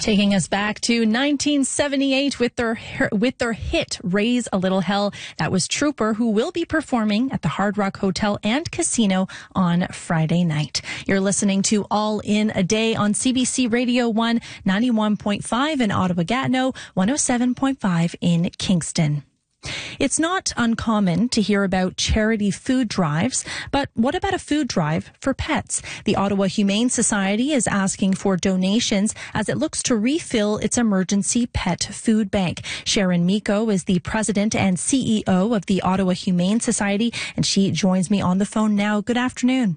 Taking us back to 1978 with their hit Raise a Little Hell. That was Trooper, who will be performing at the Hard Rock Hotel and Casino on Friday night. You're listening to All in a Day on CBC Radio 1, 91.5 in Ottawa-Gatineau, 107.5 in Kingston. It's not uncommon to hear about charity food drives, but what about a food drive for pets? The Ottawa Humane Society is asking for donations as it looks to refill its emergency pet food bank. Sharon Miko is the president and CEO of the Ottawa Humane Society, and she joins me on the phone now. Good afternoon.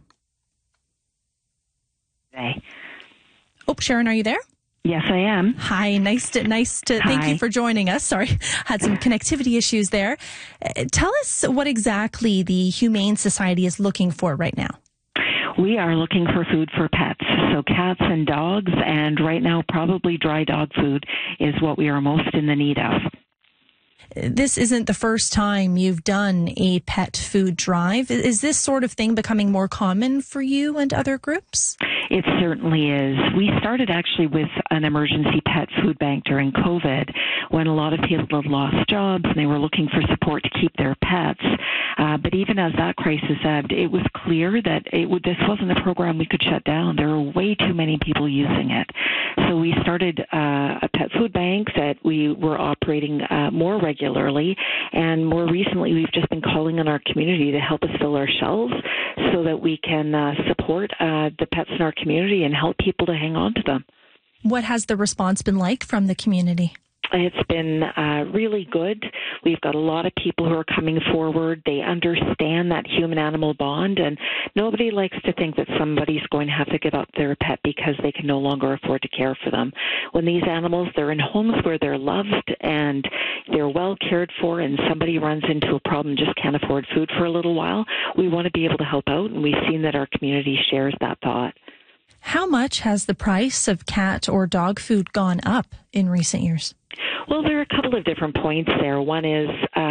Hey. Oh, Sharon, are you there? Yes, I am. Hi, nice to thank you for joining us. Sorry, had some connectivity issues there. Tell us what exactly the Humane Society is looking for right now. We are looking for food for pets, so cats and dogs, and right now probably dry dog food is what we are most in the need of. This isn't the first time you've done a pet food drive. Is this sort of thing becoming more common for you and other groups? It certainly is. We started actually with an emergency pet food bank during COVID when a lot of people had lost jobs and they were looking for support to keep their pets. But even as that crisis ebbed, it was clear that this wasn't a program we could shut down. There were way too many people using it. So we started a pet food bank that we were operating more regularly. And more recently, we've just been calling on our community to help us fill our shelves so that we can support the pets in our community and help people to hang on to them. What has the response been like from the community? It's been really good. We've got a lot of people who are coming forward. They understand that human-animal bond, and nobody likes to think that somebody's going to have to give up their pet because they can no longer afford to care for them. When these animals, they're in homes where they're loved and they're well cared for, and somebody runs into a problem, just can't afford food for a little while, we want to be able to help out, and we've seen that our community shares that thought. How much has the price of cat or dog food gone up in recent years? Well, there are a couple of different points there. One is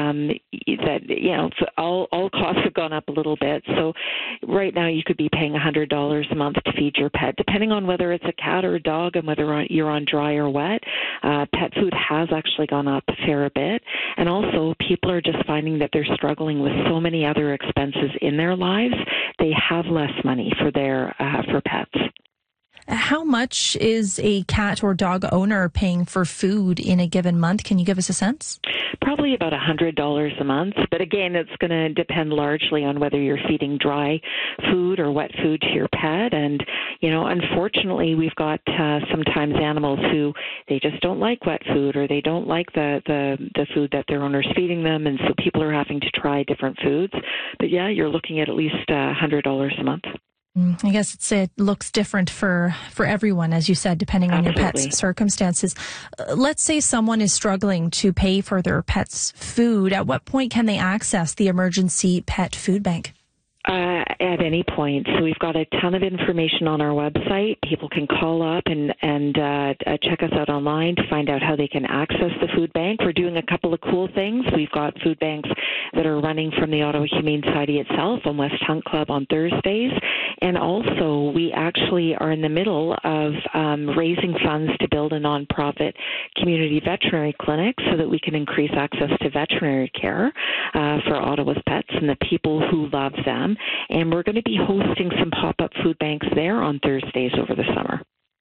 that, all costs have gone up a little bit. So right now you could be paying $100 a month to feed your pet, depending on whether it's a cat or a dog and whether you're on dry or wet. Pet food has actually gone up a fair bit. And also people are just finding that they're struggling with so many other expenses in their lives. They have less money for pets. How much is a cat or dog owner paying for food in a given month? Can you give us a sense? Probably about $100 a month. But again, it's going to depend largely on whether you're feeding dry food or wet food to your pet. And, unfortunately, we've got sometimes animals who they just don't like wet food or they don't like the food that their owner's feeding them. And so people are having to try different foods. But yeah, you're looking at least $100 a month. I guess it looks different for everyone, as you said, depending on your pet's circumstances. Let's say someone is struggling to pay for their pet's food. At what point can they access the emergency pet food bank? At any point. So we've got a ton of information on our website. People can call up and check us out online to find out how they can access the food bank. We're doing a couple of cool things. We've got food banks that are running from the Ottawa Humane Society itself on West Hunt Club on Thursdays. And also, we actually are in the middle of raising funds to build a nonprofit community veterinary clinic so that we can increase access to veterinary care for Ottawa's pets and the people who love them. And we're going to be hosting some pop-up food banks there on Thursdays over the summer.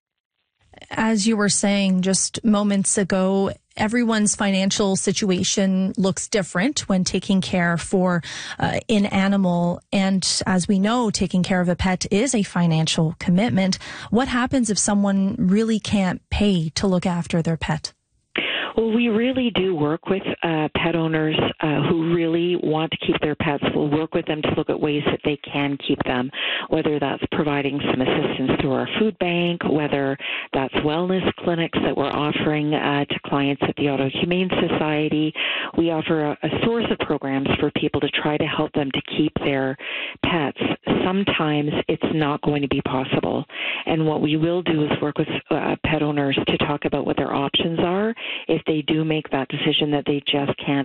As you were saying just moments ago, everyone's financial situation looks different when taking care for an animal. And as we know, taking care of a pet is a financial commitment. What happens if someone really can't pay to look after their pet? Well, we really do work with pet owners who really want to keep their pets. We'll work with them to look at ways that they can keep them, whether that's providing some assistance through our food bank, whether that's wellness clinics that we're offering to clients at the Ottawa Humane Society. We offer a source of programs for people to try to help them to keep their pets. Sometimes it's not going to be possible. And what we will do is work with pet owners to talk about what their options are if they do make that decision that they just can't